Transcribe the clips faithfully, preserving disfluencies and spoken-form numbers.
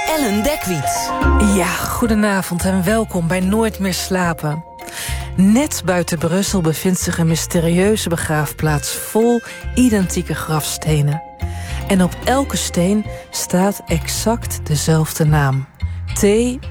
Ellen Dekwiet. Ja, goedenavond en welkom bij Nooit meer slapen. Net buiten Brussel bevindt zich een mysterieuze begraafplaats vol identieke grafstenen. En op elke steen staat exact dezelfde naam. T.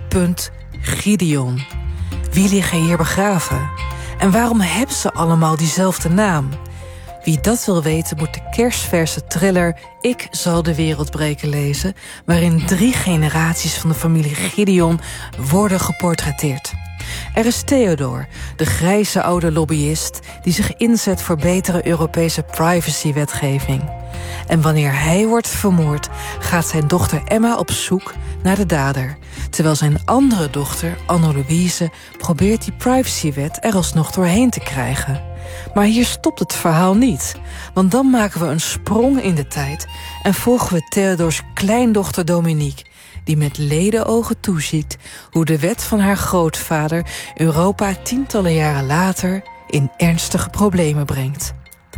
Gideon. Wie liggen hier begraven? En waarom hebben ze allemaal diezelfde naam? Wie dat wil weten moet de kerstverse thriller Ik zal de wereld breken lezen, waarin drie generaties van de familie Gideon worden geportretteerd. Er is Theodor, de grijze oude lobbyist die zich inzet voor betere Europese privacywetgeving. En wanneer hij wordt vermoord, gaat zijn dochter Emma op zoek naar de dader, terwijl zijn andere dochter, Anne-Louise, probeert die privacywet er alsnog doorheen te krijgen. Maar hier stopt het verhaal niet, want dan maken we een sprong in de tijd en volgen we Theodors kleindochter Dominique, die met ledenogen toeziet hoe de wet van haar grootvader Europa tientallen jaren later in ernstige problemen brengt.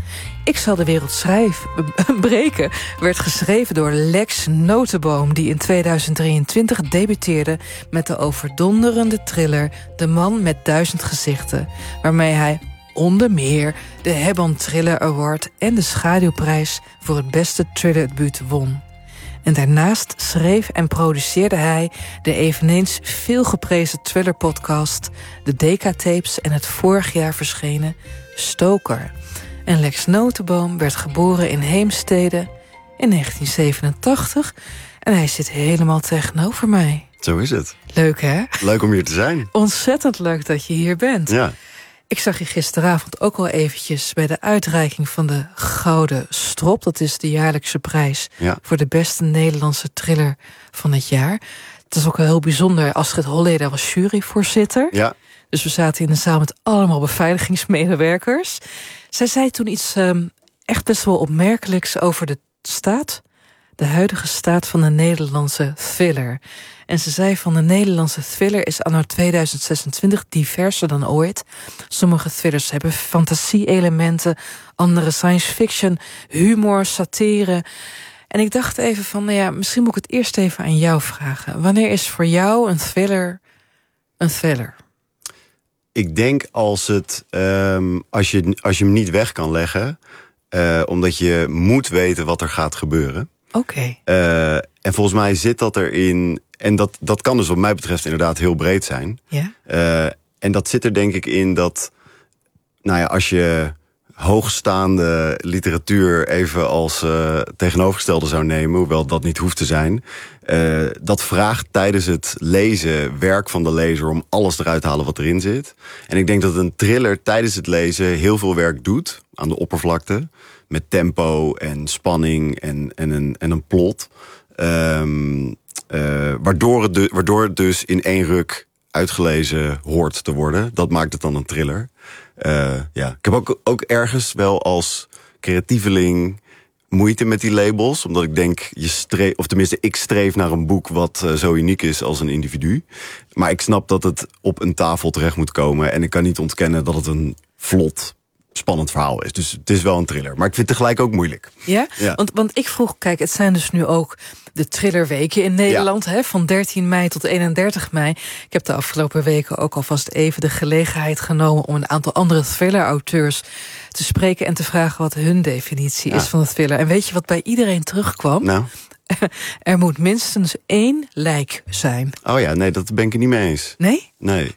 Ik zal de wereld schrijven, breken werd geschreven door Lex Notenboom, die in tweeduizend drieëntwintig debuteerde met de overdonderende thriller De Man met Duizend Gezichten, waarmee hij onder meer de Hebban Thriller Award en de Schaduwprijs voor het beste thrillerdebuut won. En daarnaast schreef en produceerde hij de eveneens veel geprezen thrillerpodcast De Decatapes en het vorig jaar verschenen Stoker. En Lex Notenboom werd geboren in Heemstede in negentien zevenentachtig en hij zit helemaal tegenover mij. Zo is het. Leuk, hè? Leuk om hier te zijn. Ontzettend leuk dat je hier bent. Ja. Ik zag je gisteravond ook al eventjes bij de uitreiking van de Gouden Strop. Dat is de jaarlijkse prijs Ja. voor de beste Nederlandse thriller van het jaar. Het is ook heel bijzonder. Astrid Holleder was juryvoorzitter. Ja. Dus we zaten in een zaal met allemaal beveiligingsmedewerkers. Zij zei toen iets um, echt best wel opmerkelijks over de staat, de huidige staat van de Nederlandse thriller. En ze zei van de Nederlandse thriller is anno tweeduizend zesentwintig diverser dan ooit. Sommige thrillers hebben fantasie-elementen, andere science fiction, humor, satire. En ik dacht even van, nou ja, misschien moet ik het eerst even aan jou vragen. Wanneer is voor jou een thriller een thriller? Ik denk als, het, um, als, je, als je hem niet weg kan leggen, uh, omdat je moet weten wat er gaat gebeuren. Oké. Okay. Uh, en volgens mij zit dat erin, en dat, dat kan dus wat mij betreft inderdaad heel breed zijn. Ja. Uh, en dat zit er denk ik in dat, nou ja, als je hoogstaande literatuur even als uh, tegenovergestelde zou nemen, hoewel dat niet hoeft te zijn, uh, dat vraagt tijdens het lezen werk van de lezer om alles eruit te halen wat erin zit. En ik denk dat een thriller tijdens het lezen heel veel werk doet aan de oppervlakte, met tempo en spanning en, en, een, en een plot, um, uh, waardoor, het de, waardoor het dus in één ruk uitgelezen hoort te worden. Dat maakt het dan een thriller. Uh, ja. Ik heb ook, ook ergens wel als creatieveling moeite met die labels, omdat ik denk, je streef, of tenminste ik streef naar een boek wat uh, zo uniek is als een individu. Maar ik snap dat het op een tafel terecht moet komen en ik kan niet ontkennen dat het een vlot, spannend verhaal is. Dus het is wel een thriller. Maar ik vind het tegelijk ook moeilijk. Ja? Ja. Want, want ik vroeg, kijk, het zijn dus nu ook de thrillerweken in Nederland, ja. hè, van dertien mei tot eenendertig mei. Ik heb de afgelopen weken ook alvast even de gelegenheid genomen om een aantal andere thriller-auteurs te spreken en te vragen wat hun definitie ja. is van de thriller. En weet je wat bij iedereen terugkwam? Nou. Er moet minstens één lijk zijn. Oh ja, nee, dat ben ik er niet mee eens. Nee? Nee.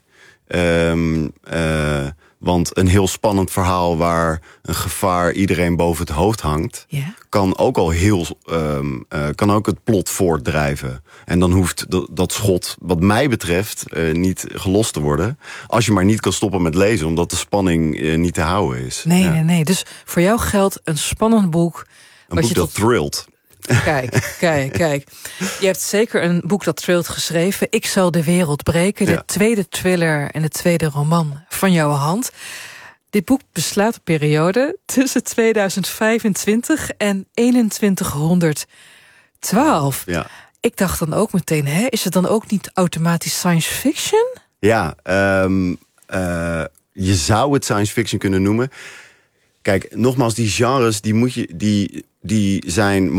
Um, uh, Want een heel spannend verhaal waar een gevaar iedereen boven het hoofd hangt, yeah. kan ook al heel um, uh, kan ook het plot voortdrijven. En dan hoeft dat, dat schot, wat mij betreft, uh, niet gelost te worden. Als je maar niet kan stoppen met lezen, omdat de spanning uh, niet te houden is. Nee, ja. nee, nee. Dus voor jou geldt een spannend boek. Een boek je dat tot... thrillt. Kijk, kijk, kijk. Je hebt zeker een boek dat thrillt geschreven. Ik zal de wereld breken. De ja. tweede thriller en de tweede roman van jouw hand. Dit boek beslaat een periode tussen tweeduizend vijfentwintig en eenentwintighonderdtwaalf. Ja. Ik dacht dan ook meteen, hè, is het dan ook niet automatisch science fiction? Ja, um, uh, je zou het science fiction kunnen noemen. Kijk, nogmaals, die genres die moet je, die, die zijn